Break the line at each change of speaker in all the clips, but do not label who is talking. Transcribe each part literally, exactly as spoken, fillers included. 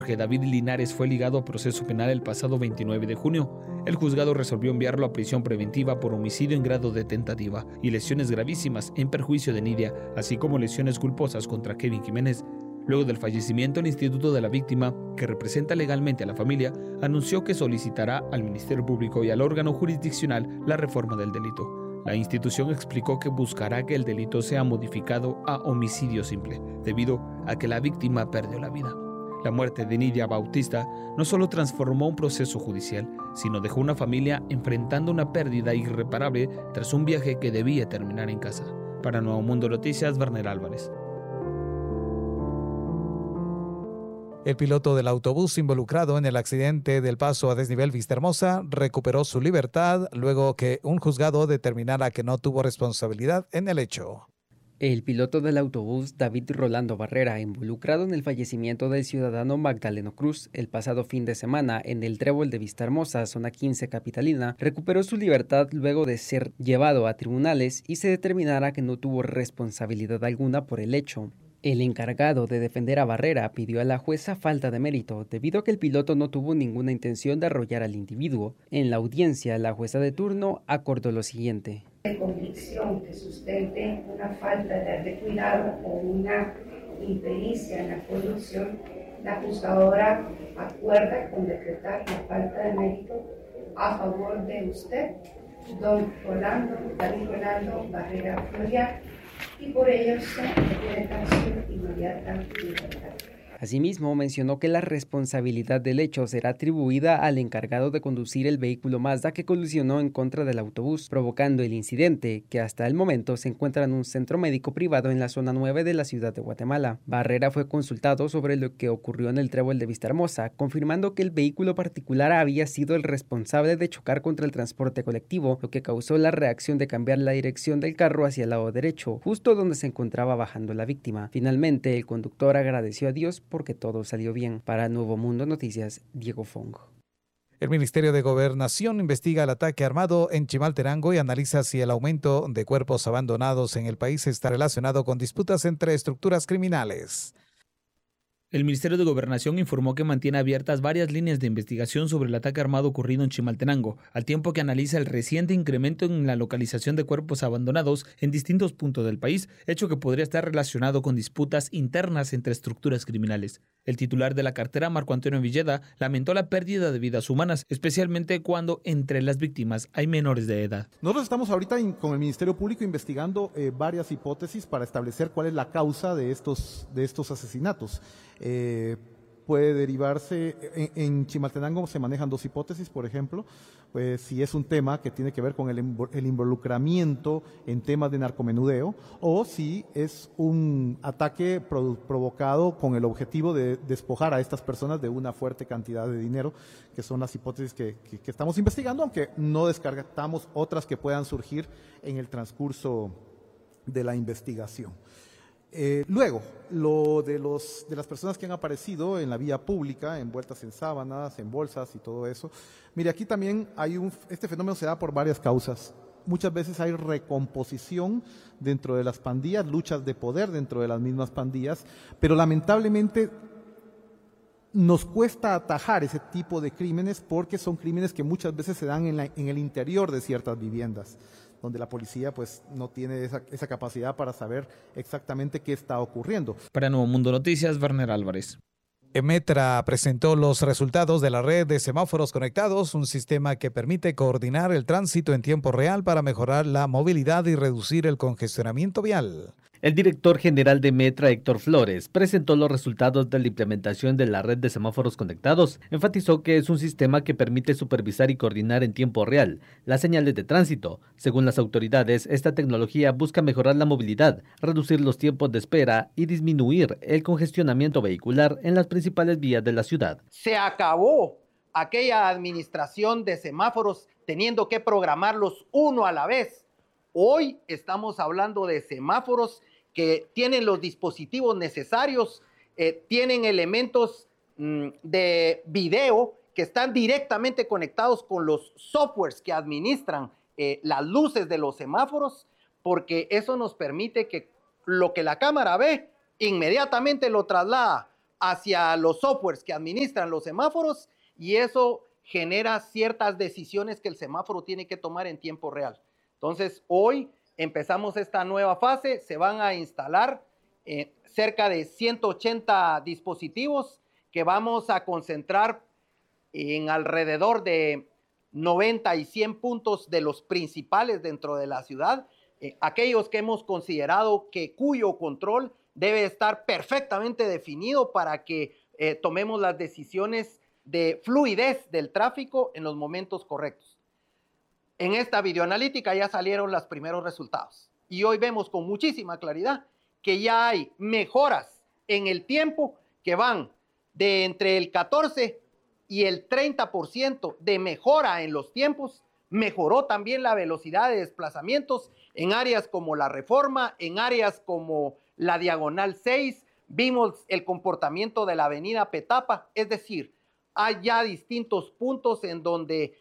Jorge David Linares fue ligado a proceso penal el pasado veintinueve de junio. El juzgado resolvió enviarlo a prisión preventiva por homicidio en grado de tentativa y lesiones gravísimas en perjuicio de Nidia, así como lesiones culposas contra Kevin Jiménez. Luego del fallecimiento, el Instituto de la Víctima, que representa legalmente a la familia, anunció que solicitará al Ministerio Público y al órgano jurisdiccional la reforma del delito. La institución explicó que buscará que el delito sea modificado a homicidio simple, debido a que la víctima perdió la vida. La muerte de Nidia Bautista no solo transformó un proceso judicial, sino dejó una familia enfrentando una pérdida irreparable tras un viaje que debía terminar en casa. Para Nuevo Mundo Noticias, Werner Álvarez.
El piloto del autobús involucrado en el accidente del paso a desnivel Vistahermosa recuperó su libertad luego que un juzgado determinara que no tuvo responsabilidad en el hecho.
El piloto del autobús David Rolando Barrera, involucrado en el fallecimiento del ciudadano Magdaleno Cruz el pasado fin de semana en el Trébol de Vistahermosa, zona quince capitalina, recuperó su libertad luego de ser llevado a tribunales y se determinara que no tuvo responsabilidad alguna por el hecho. El encargado de defender a Barrera pidió a la jueza falta de mérito debido a que el piloto no tuvo ninguna intención de arrollar al individuo. En la audiencia, la jueza de turno acordó lo siguiente.
De convicción que sustente una falta de cuidado o una impericia en la conducción, la juzgadora acuerda con decretar la falta de mérito a favor de usted, don Rolando, David Rolando Barrera Florial, y por ello se requiere sanción inmediata y libertad.
Asimismo, mencionó que la responsabilidad del hecho será atribuida al encargado de conducir el vehículo Mazda que colisionó en contra del autobús, provocando el incidente, que hasta el momento se encuentra en un centro médico privado en la zona nueve de la ciudad de Guatemala. Barrera fue consultado sobre lo que ocurrió en el Trébol de Vistahermosa, confirmando que el vehículo particular había sido el responsable de chocar contra el transporte colectivo, lo que causó la reacción de cambiar la dirección del carro hacia el lado derecho, justo donde se encontraba bajando la víctima. Finalmente, el conductor agradeció a Dios porque todo salió bien. Para Nuevo Mundo Noticias, Diego Fong.
El Ministerio de Gobernación investiga el ataque armado en Chimaltenango y analiza si el aumento de cuerpos abandonados en el país está relacionado con disputas entre estructuras criminales.
El Ministerio de Gobernación informó que mantiene abiertas varias líneas de investigación sobre el ataque armado ocurrido en Chimaltenango, al tiempo que analiza el reciente incremento en la localización de cuerpos abandonados en distintos puntos del país, hecho que podría estar relacionado con disputas internas entre estructuras criminales. El titular de la cartera, Marco Antonio Villeda, lamentó la pérdida de vidas humanas, especialmente cuando entre las víctimas hay menores de edad.
Nosotros estamos ahorita in, con el Ministerio Público investigando eh, varias hipótesis para establecer cuál es la causa de estos, de estos asesinatos. Eh, puede derivarse, en, en Chimaltenango se manejan dos hipótesis, por ejemplo, pues si es un tema que tiene que ver con el, el involucramiento en temas de narcomenudeo, o si es un ataque pro, provocado con el objetivo de despojar a estas personas de una fuerte cantidad de dinero, que son las hipótesis que, que, que estamos investigando, aunque no descartamos otras que puedan surgir en el transcurso de la investigación. Eh, luego, lo de, los, de las personas que han aparecido en la vía pública, envueltas en sábanas, en bolsas y todo eso. Mire, aquí también hay un, este fenómeno se da por varias causas. Muchas veces hay recomposición dentro de las pandillas, luchas de poder dentro de las mismas pandillas, pero lamentablemente nos cuesta atajar ese tipo de crímenes porque son crímenes que muchas veces se dan en, la, en el interior de ciertas viviendas, donde la policía pues no tiene esa, esa capacidad para saber exactamente qué está ocurriendo.
Para Nuevo Mundo Noticias, Werner Álvarez.
Emetra presentó los resultados de la red de semáforos conectados, un sistema que permite coordinar el tránsito en tiempo real para mejorar la movilidad y reducir el congestionamiento vial.
El director general de Metra, Héctor Flores, presentó los resultados de la implementación de la red de semáforos conectados. Enfatizó que es un sistema que permite supervisar y coordinar en tiempo real las señales de tránsito. Según las autoridades, esta tecnología busca mejorar la movilidad, reducir los tiempos de espera y disminuir el congestionamiento vehicular en las principales vías de la ciudad.
Se acabó aquella administración de semáforos teniendo que programarlos uno a la vez. Hoy estamos hablando de semáforos que tienen los dispositivos necesarios, eh, tienen elementos mm, de video que están directamente conectados con los softwares que administran eh, las luces de los semáforos, porque eso nos permite que lo que la cámara ve inmediatamente lo traslada hacia los softwares que administran los semáforos y eso genera ciertas decisiones que el semáforo tiene que tomar en tiempo real. Entonces, hoy empezamos esta nueva fase, se van a instalar eh, cerca de ciento ochenta dispositivos que vamos a concentrar en alrededor de noventa y cien puntos de los principales dentro de la ciudad, eh, aquellos que hemos considerado que cuyo control debe estar perfectamente definido para que eh, tomemos las decisiones de fluidez del tráfico en los momentos correctos. En esta videoanalítica ya salieron los primeros resultados y hoy vemos con muchísima claridad que ya hay mejoras en el tiempo que van de entre el catorce y el treinta por ciento de mejora en los tiempos. Mejoró también la velocidad de desplazamientos en áreas como la Reforma, en áreas como la Diagonal seis, vimos el comportamiento de la avenida Petapa, es decir, hay ya distintos puntos en donde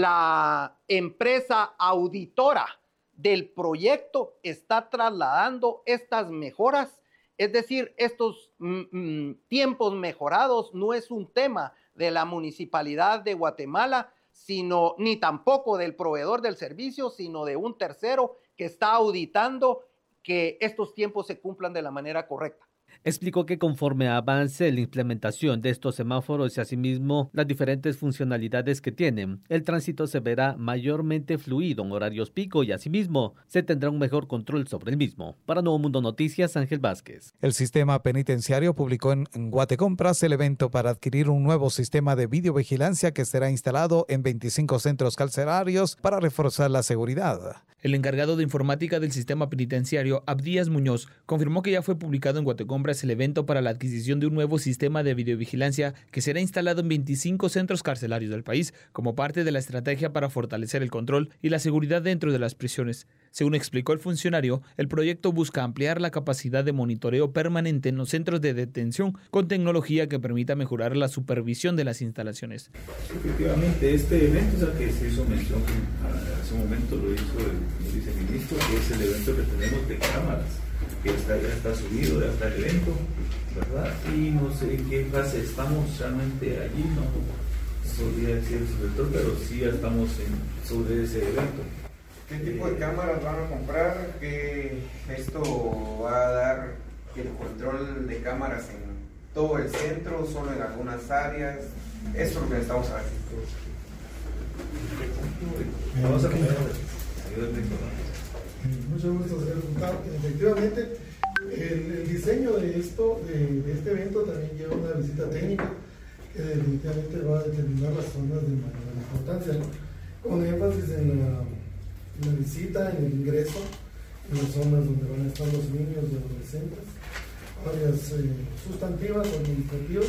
la empresa auditora del proyecto está trasladando estas mejoras, es decir, estos mm, tiempos mejorados no es un tema de la Municipalidad de Guatemala, sino ni tampoco del proveedor del servicio, sino de un tercero que está auditando que estos tiempos se cumplan de la manera correcta.
Explicó que conforme avance la implementación de estos semáforos y asimismo las diferentes funcionalidades que tienen, el tránsito se verá mayormente fluido en horarios pico y asimismo se tendrá un mejor control sobre el mismo. Para Nuevo Mundo Noticias, Ángel Vázquez.
El sistema penitenciario publicó en Guatecompras el evento para adquirir un nuevo sistema de videovigilancia que será instalado en veinticinco centros carcelarios para reforzar la seguridad.
El encargado de informática del sistema penitenciario, Abdías Muñoz, confirmó que ya fue publicado en Guatecompras el evento para la adquisición de un nuevo sistema de videovigilancia que será instalado en veinticinco centros carcelarios del país como parte de la estrategia para fortalecer el control y la seguridad dentro de las prisiones. Según explicó el funcionario, el proyecto busca ampliar la capacidad de monitoreo permanente en los centros de detención con tecnología que permita mejorar la supervisión de las instalaciones.
Efectivamente, este evento es al que se hizo mención, hace un momento lo hizo el, el viceministro, que es el evento que tenemos de cámaras, que está, ya está subido, ya está el evento, ¿verdad? Y no sé en qué fase estamos realmente allí, no podría decir el subdirector, pero sí ya estamos en, sobre ese evento.
¿Qué tipo de cámaras van a comprar? ¿Qué esto va a dar el control de cámaras en todo el centro, solo en algunas áreas? Eso es lo que necesitamos saber.
Vamos a comer.
Mucho gusto, señor diputado. Efectivamente, el, el diseño de esto, de, de este evento también lleva una visita técnica que definitivamente va a determinar las zonas de mayor importancia, ¿no? Con énfasis en la en la visita, en el ingreso, en las zonas donde van a estar los niños y adolescentes, áreas eh, sustantivas, administrativas,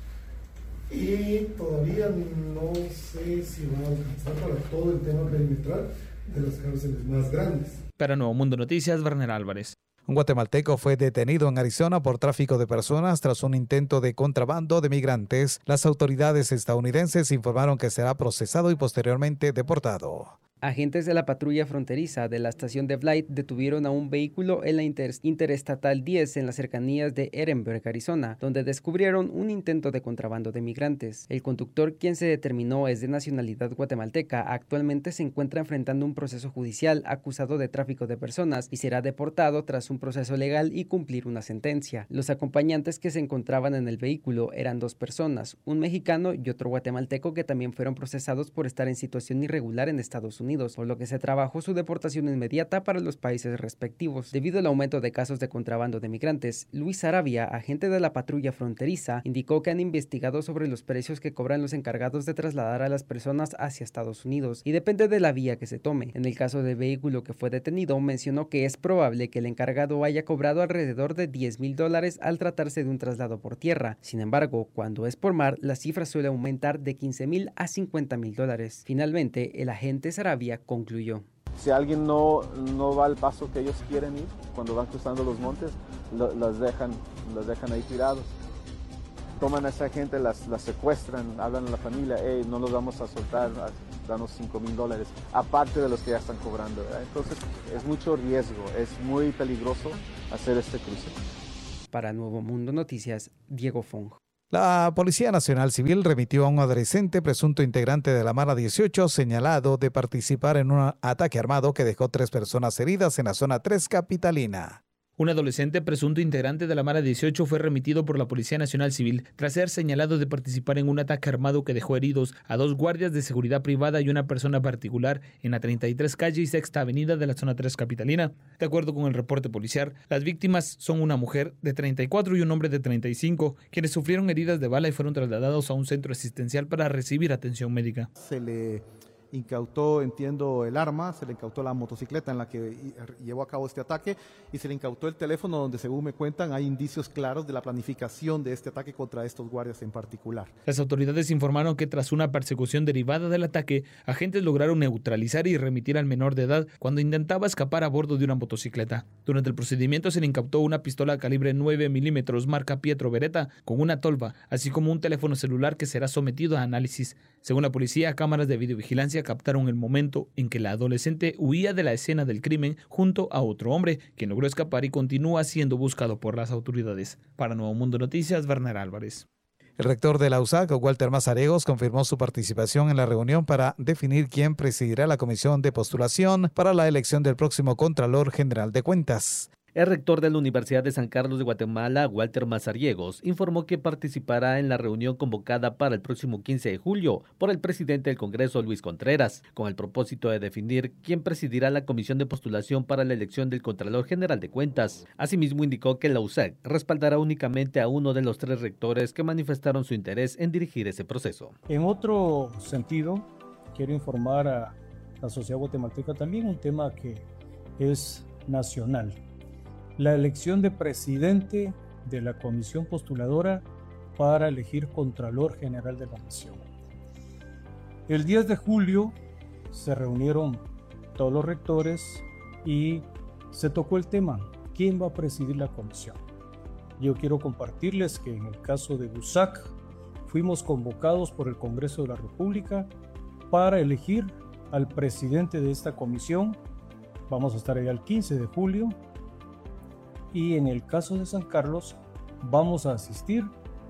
y todavía no sé si va a alcanzar para todo el tema perimetral de las cárceles más grandes.
Para Nuevo Mundo Noticias, Werner Álvarez.
Un guatemalteco fue detenido en Arizona por tráfico de personas tras un intento de contrabando de migrantes. Las autoridades estadounidenses informaron que será procesado y posteriormente deportado.
Agentes de la patrulla fronteriza de la estación de Blythe detuvieron a un vehículo en la inter Interestatal diez en las cercanías de Ehrenberg, Arizona, donde descubrieron un intento de contrabando de migrantes. El conductor, quien se determinó es de nacionalidad guatemalteca, actualmente se encuentra enfrentando un proceso judicial acusado de tráfico de personas y será deportado tras un proceso legal y cumplir una sentencia. Los acompañantes que se encontraban en el vehículo eran dos personas, un mexicano y otro guatemalteco, que también fueron procesados por estar en situación irregular en Estados Unidos. Unidos, por lo que se trabajó su deportación inmediata para los países respectivos. Debido al aumento de casos de contrabando de migrantes, Luis Arabia, agente de la patrulla fronteriza, indicó que han investigado sobre los precios que cobran los encargados de trasladar a las personas hacia Estados Unidos y depende de la vía que se tome. En el caso del vehículo que fue detenido, mencionó que es probable que el encargado haya cobrado alrededor de diez mil dólares al tratarse de un traslado por tierra. Sin embargo, cuando es por mar, la cifra suele aumentar de quince mil a cincuenta mil dólares. Finalmente, el agente Sarabia concluyó.
Si alguien no, no va al paso que ellos quieren ir, cuando van cruzando los montes, lo, las, dejan, las dejan ahí tirados. Toman a esa gente, las, las secuestran, hablan a la familia, hey, no los vamos a soltar, danos cinco mil dólares, aparte de los que ya están cobrando, ¿verdad? Entonces es mucho riesgo, es muy peligroso hacer este cruce.
Para Nuevo Mundo Noticias, Diego Fong.
La Policía Nacional Civil remitió a un adolescente presunto integrante de la Mara dieciocho señalado de participar en un ataque armado que dejó tres personas heridas en la zona tres capitalina.
Un adolescente presunto integrante de la Mara dieciocho fue remitido por la Policía Nacional Civil tras ser señalado de participar en un ataque armado que dejó heridos a dos guardias de seguridad privada y una persona particular en la treinta y tres calle y Sexta Avenida de la zona tres capitalina. De acuerdo con el reporte policial, las víctimas son una mujer de treinta y cuatro y un hombre de treinta y cinco, quienes sufrieron heridas de bala y fueron trasladados a un centro asistencial para recibir atención médica.
Se le incautó, entiendo, el arma, se le incautó la motocicleta en la que llevó a cabo este ataque y se le incautó el teléfono donde, según me cuentan, hay indicios claros de la planificación de este ataque contra estos guardias en particular.
Las autoridades informaron que tras una persecución derivada del ataque, agentes lograron neutralizar y remitir al menor de edad cuando intentaba escapar a bordo de una motocicleta. Durante el procedimiento se le incautó una pistola calibre nueve milímetros marca Pietro Beretta con una tolva, así como un teléfono celular que será sometido a análisis. Según la policía, cámaras de videovigilancia captaron el momento en que la adolescente huía de la escena del crimen junto a otro hombre, quien logró escapar y continúa siendo buscado por las autoridades. Para Nuevo Mundo Noticias, Werner Álvarez.
El rector de la U S A C, Walter Mazariegos, confirmó su participación en la reunión para definir quién presidirá la comisión de postulación para la elección del próximo Contralor General de Cuentas.
El rector de la Universidad de San Carlos de Guatemala, Walter Mazariegos, informó que participará en la reunión convocada para el próximo quince de julio por el presidente del Congreso, Luis Contreras, con el propósito de definir quién presidirá la comisión de postulación para la elección del Contralor General de Cuentas. Asimismo, indicó que la U S A C respaldará únicamente a uno de los tres rectores que manifestaron su interés en dirigir ese proceso.
En otro sentido, quiero informar a la sociedad guatemalteca también un tema que es nacional. La elección de presidente de la comisión postuladora para elegir Contralor General de la Nación. El diez de julio se reunieron todos los rectores y se tocó el tema, ¿quién va a presidir la comisión? Yo quiero compartirles que en el caso de U S A C fuimos convocados por el Congreso de la República para elegir al presidente de esta comisión. Vamos a estar ahí el quince de julio. Y en el caso de San Carlos vamos a asistir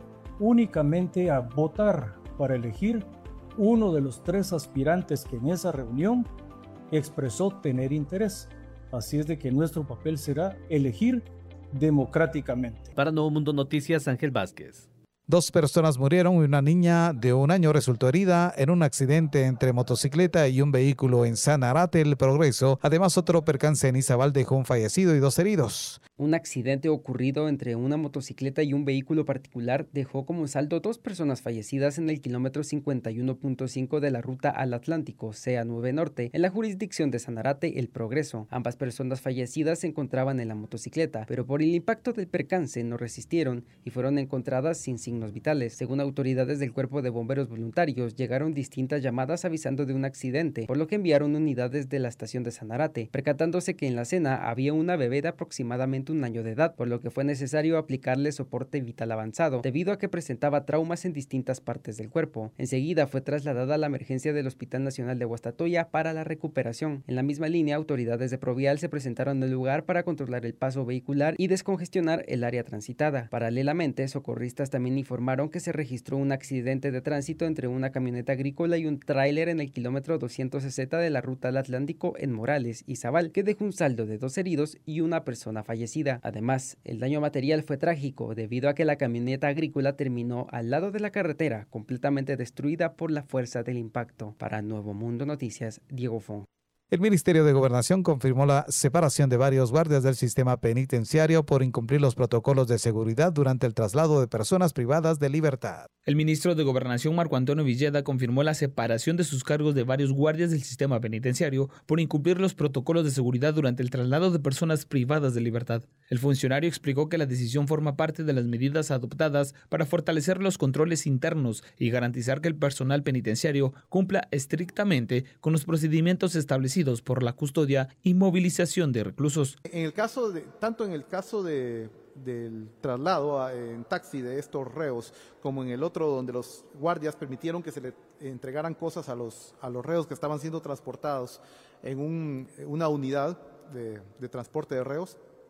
únicamente a votar para elegir uno de los tres aspirantes que en esa reunión expresó tener interés. Así es de que nuestro papel será elegir democráticamente.
Para Nuevo Mundo Noticias, Ángel Vázquez.
Dos personas murieron y una niña de un año resultó herida en un accidente entre motocicleta y un vehículo en Sanarate, El Progreso. Además, otro percance en Izabal dejó un fallecido y dos heridos.
Un accidente ocurrido entre una motocicleta y un vehículo particular dejó como saldo dos personas fallecidas en el kilómetro cincuenta y uno punto cinco de la ruta al Atlántico, C A nueve Norte, en la jurisdicción de Sanarate, El Progreso. Ambas personas fallecidas se encontraban en la motocicleta, pero por el impacto del percance no resistieron y fueron encontradas sin signos vitales. Según autoridades del Cuerpo de Bomberos Voluntarios, llegaron distintas llamadas avisando de un accidente, por lo que enviaron unidades de la estación de Sanarate, percatándose que en la escena había una bebé de aproximadamente un año de edad, por lo que fue necesario aplicarle soporte vital avanzado, debido a que presentaba traumas en distintas partes del cuerpo. Enseguida fue trasladada a la emergencia del Hospital Nacional de Guastatoya para la recuperación. En la misma línea, autoridades de Provial se presentaron en el lugar para controlar el paso vehicular y descongestionar el área transitada. Paralelamente, socorristas también informaron que se registró un accidente de tránsito entre una camioneta agrícola y un tráiler en el kilómetro doscientos sesenta de la ruta al Atlántico en Morales, Izabal, que dejó un saldo de dos heridos y una persona fallecida. Además, el daño material fue trágico debido a que la camioneta agrícola terminó al lado de la carretera, completamente destruida por la fuerza del impacto. Para Nuevo Mundo Noticias, Diego Fong.
El Ministerio de Gobernación confirmó la separación de varios guardias del sistema penitenciario por incumplir los protocolos de seguridad durante el traslado de personas privadas de libertad.
El ministro de Gobernación, Marco Antonio Villeda, confirmó la separación de sus cargos de varios guardias del sistema penitenciario por incumplir los protocolos de seguridad durante el traslado de personas privadas de libertad. El funcionario explicó que la decisión forma parte de las medidas adoptadas para fortalecer los controles internos y garantizar que el personal penitenciario cumpla estrictamente con los procedimientos establecidos por la custodia y movilización de reclusos.
En el caso de, tanto en el caso de, del traslado a, en taxi de estos reos, como en el otro donde los guardias permitieron que se le entregaran cosas a los, a los reos que estaban siendo transportados en un, una unidad de, de transporte de reos,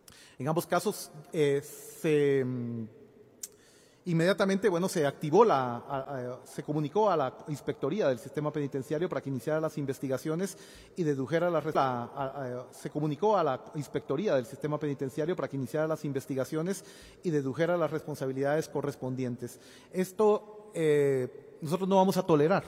En ambos casos eh, se inmediatamente, bueno, se activó la, a, a, se comunicó a la Inspectoría del Sistema Penitenciario para que iniciara las investigaciones y dedujera las a, a, se comunicó a la Inspectoría del Sistema Penitenciario para que iniciara las investigaciones y dedujera las responsabilidades correspondientes. Esto eh, nosotros no vamos a tolerar